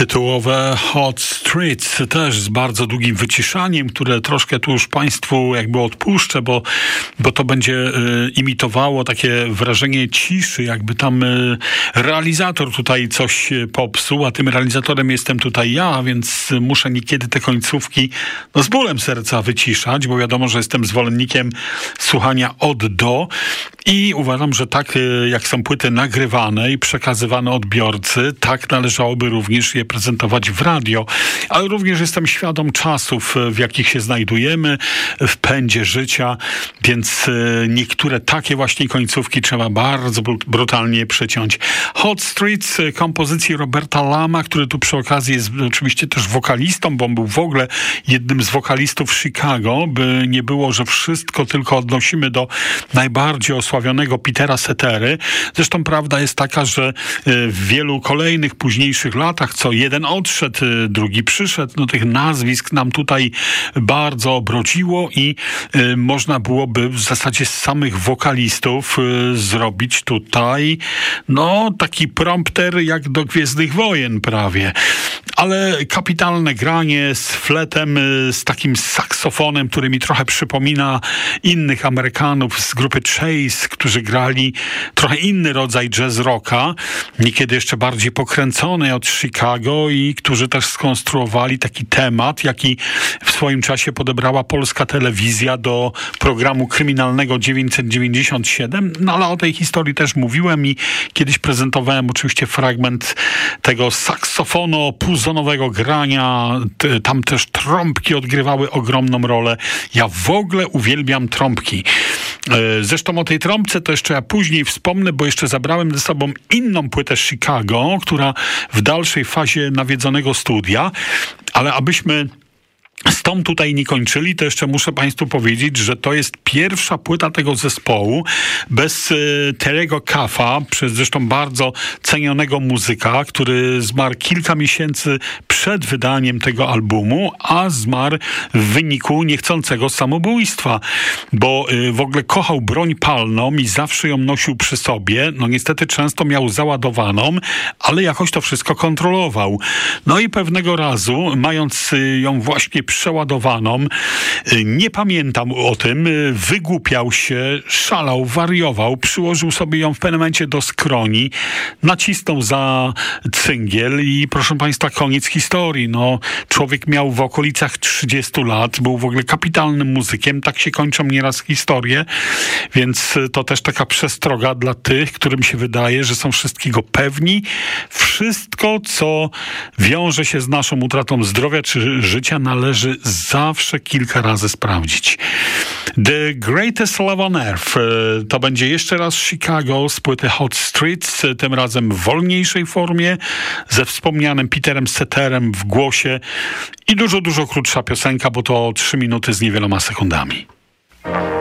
Tytułowe Hot Streets, też z bardzo długim wyciszaniem, które troszkę tu już Państwu jakby odpuszczę, bo to będzie imitowało takie wrażenie ciszy, jakby tam realizator tutaj coś popsuł, a tym realizatorem jestem tutaj ja, więc muszę niekiedy te końcówki z bólem serca wyciszać, bo wiadomo, że jestem zwolennikiem słuchania od do i uważam, że tak jak są płyty nagrywane i przekazywane odbiorcy, tak należałoby również je prezentować w radio, ale również jestem świadom czasów, w jakich się znajdujemy, w pędzie życia, więc niektóre takie właśnie końcówki trzeba bardzo brutalnie przeciąć. Hot Streets, kompozycji Roberta Lama, który tu przy okazji jest oczywiście też wokalistą, bo on był w ogóle jednym z wokalistów Chicago, by nie było, że wszystko tylko odnosimy do najbardziej osławionego Petera Cetera. Zresztą prawda jest taka, że w wielu kolejnych, późniejszych latach, co jeden odszedł, drugi przyszedł, no tych nazwisk nam tutaj bardzo obrodziło i można byłoby w zasadzie z samych wokalistów zrobić tutaj taki prompter jak do Gwiezdnych Wojen prawie. Ale kapitalne granie z fletem, z takim saksofonem, który mi trochę przypomina innych Amerykanów z grupy Chase, którzy grali trochę inny rodzaj jazz rocka, niekiedy jeszcze bardziej pokręcony od Chicago i którzy też skonstruowali taki temat, jaki w swoim czasie podebrała polska telewizja do programu kryminalnego 997, ale o tej historii też mówiłem i kiedyś prezentowałem oczywiście fragment tego saksofono-puzonowego grania. Tam też trąbki odgrywały ogromną rolę. Ja w ogóle uwielbiam trąbki. Zresztą o tej trąbce to jeszcze ja później wspomnę, bo jeszcze zabrałem ze sobą inną płytę Chicago, która w dalszej fazie nawiedzonego studia, ale abyśmy z tą tutaj nie kończyli, to jeszcze muszę Państwu powiedzieć, że to jest pierwsza płyta tego zespołu bez Terry'ego Cuffa, przez zresztą bardzo cenionego muzyka, który zmarł kilka miesięcy przed wydaniem tego albumu, a zmarł w wyniku niechcącego samobójstwa, bo w ogóle kochał broń palną i zawsze ją nosił przy sobie. No niestety często miał załadowaną, ale jakoś to wszystko kontrolował. No i pewnego razu, mając ją właśnie przeładowaną, nie pamiętam o tym, wygłupiał się, szalał, wariował, przyłożył sobie ją w pewnym momencie do skroni, nacisnął za cyngiel i proszę Państwa, koniec historii. Człowiek miał w okolicach 30 lat, był w ogóle kapitalnym muzykiem, tak się kończą nieraz historie, więc to też taka przestroga dla tych, którym się wydaje, że są wszystkiego pewni. Wszystko, co wiąże się z naszą utratą zdrowia czy życia, należy zawsze kilka razy sprawdzić. The Greatest Love on Earth to będzie jeszcze raz Chicago z płyty Hot Streets, tym razem w wolniejszej formie, ze wspomnianym Peterem Ceterem w głosie i dużo krótsza piosenka, bo to 3 minuty z niewieloma sekundami.